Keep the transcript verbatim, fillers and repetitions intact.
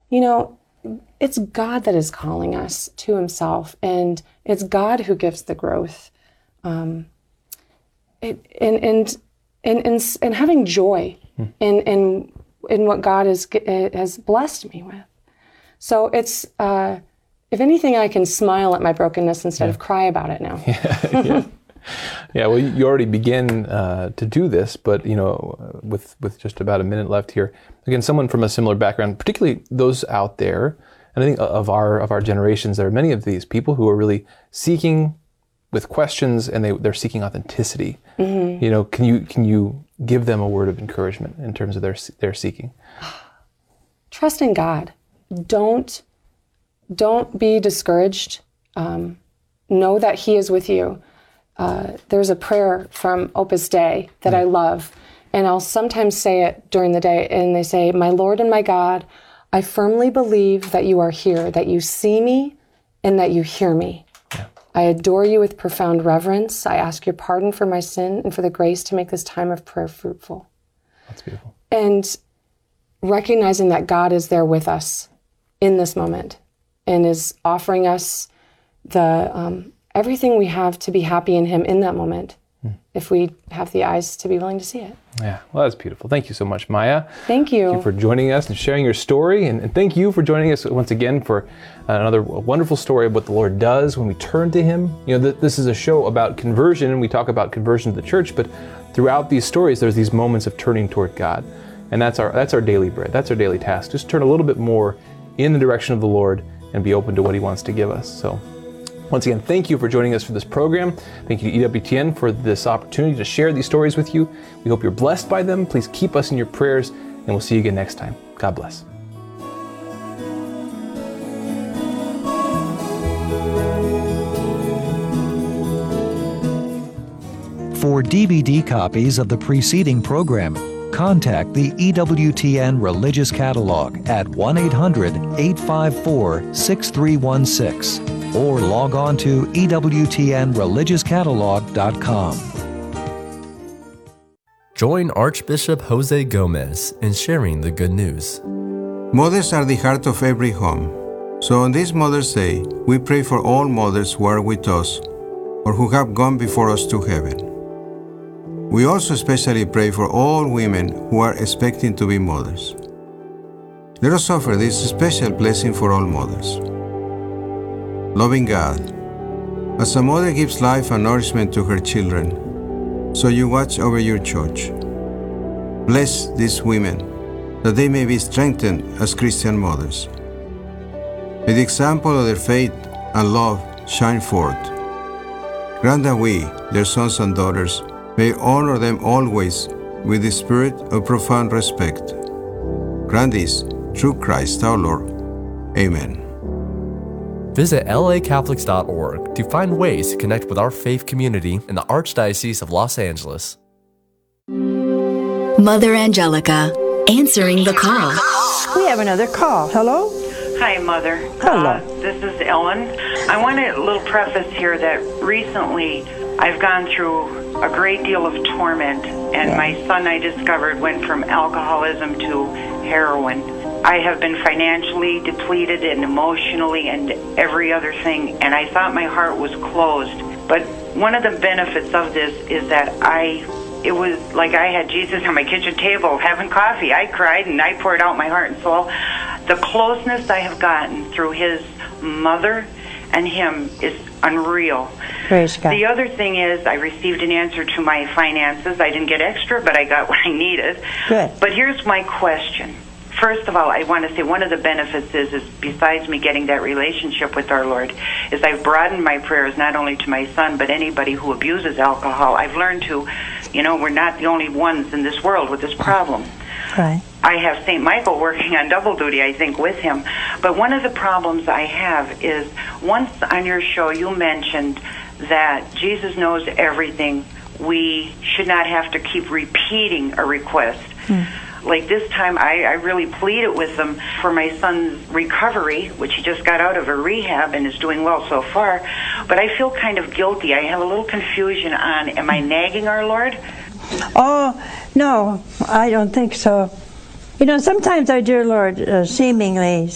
you know, it's God that is calling us to himself, and it's God who gives the growth. Um, it, and, and, and, and, and having joy hmm. in, in, in what God has, has blessed me with. So it's, uh, if anything, I can smile at my brokenness instead yeah. of cry about it now. Yeah, yeah. yeah well, you already begin uh, to do this, but, you know, with, with just about a minute left here, again, someone from a similar background, particularly those out there, and I think of our of our generations, there are many of these people who are really seeking with questions, and they, they're seeking authenticity. Mm-hmm. You know, can you can you give them a word of encouragement in terms of their their seeking? Trust in God. Don't don't be discouraged. Um, know that He is with you. Uh, there's a prayer from Opus Dei that mm. I love, and I'll sometimes say it during the day, and they say, "My Lord and my God, I firmly believe that you are here, that you see me, and that you hear me. Yeah. I adore you with profound reverence. I ask your pardon for my sin and for the grace to make this time of prayer fruitful." That's beautiful. And recognizing that God is there with us in this moment and is offering us the um, everything we have to be happy in Him in that moment, hmm. if we have the eyes to be willing to see it. Yeah, well, that's beautiful. Thank you so much, Maya. Thank you. Thank you for joining us and sharing your story. And, and thank you for joining us once again for another wonderful story of what the Lord does when we turn to Him. You know, th- this is a show about conversion, and we talk about conversion to the church, but throughout these stories, there's these moments of turning toward God. And that's our that's our daily bread. That's our daily task. Just turn a little bit more in the direction of the Lord and be open to what He wants to give us. So once again, thank you for joining us for this program. Thank you to E W T N for this opportunity to share these stories with you. We hope you're blessed by them. Please keep us in your prayers, and we'll see you again next time. God bless. For D V D copies of the preceding program, contact the E W T N Religious Catalog at one eight hundred, eight five four, six three one six or log on to E W T N religious catalog dot com. Join Archbishop Jose Gomez in sharing the good news. Mothers are the heart of every home. So on this Mother's Day, we pray for all mothers who are with us or who have gone before us to heaven. We also especially pray for all women who are expecting to be mothers. Let us offer this special blessing for all mothers. Loving God, as a mother gives life and nourishment to her children, so you watch over your church. Bless these women, that they may be strengthened as Christian mothers. May the example of their faith and love shine forth. Grant that we, their sons and daughters, may honor them always with the spirit of profound respect. Grant this through Christ our Lord. Amen. Visit L A Catholics dot org to find ways to connect with our faith community in the Archdiocese of Los Angeles. Mother Angelica, answering the call. We have another call. Hello? Hi, Mother. Hello. Uh, this is Ellen. I want a little preface here that recently I've gone through a great deal of torment, and yeah. my son, I discovered, went from alcoholism to heroin. I have been financially depleted and emotionally and every other thing, and I thought my heart was closed. But one of the benefits of this is that I, it was like I had Jesus on my kitchen table having coffee. I cried and I poured out my heart and soul. The closeness I have gotten through his mother and him is unreal. Praise God. The other thing is I received an answer to my finances. I didn't get extra, but I got what I needed. Good. But here's my question. First of all, I want to say one of the benefits is, is besides me getting that relationship with our Lord, is I've broadened my prayers not only to my son, but anybody who abuses alcohol. I've learned to, you know, we're not the only ones in this world with this problem. Right. I have Saint Michael working on double duty, I think, with him. But one of the problems I have is once on your show you mentioned that Jesus knows everything. We should not have to keep repeating a request. Hmm. Like this time, I, I really pleaded with them for my son's recovery, which he just got out of a rehab and is doing well so far. But I feel kind of guilty. I have a little confusion on, am I nagging our Lord? Oh, no, I don't think so. You know, sometimes our dear Lord uh, seemingly